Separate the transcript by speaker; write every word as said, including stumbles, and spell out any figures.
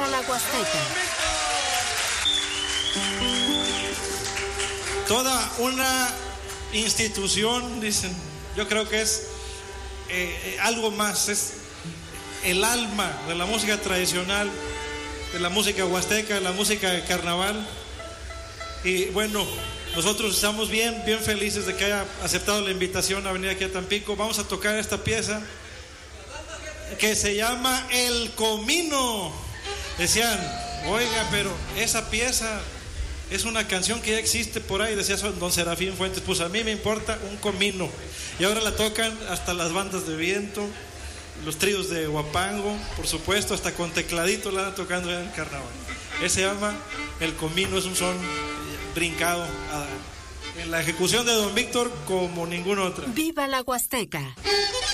Speaker 1: ¡Viva la Huasteca!
Speaker 2: Toda una institución, dicen, yo creo que es eh, algo más, es el alma de la música tradicional, de la música huasteca, de la música de carnaval. Y bueno, nosotros estamos bien, bien felices de que haya aceptado la invitación a venir aquí a Tampico. Vamos a tocar esta pieza que se llama El Comino. Decían, oiga, pero esa pieza es una canción que ya existe por ahí, decía don Serafín Fuentes. Pues a mí me importa un comino. Y ahora la tocan hasta las bandas de viento, los tríos de Huapango, por supuesto, hasta con tecladito la van tocando en el carnaval. Ese se llama El Comino, es un son brincado a, en la ejecución de don Víctor como ninguna otra.
Speaker 1: ¡Viva la Huasteca!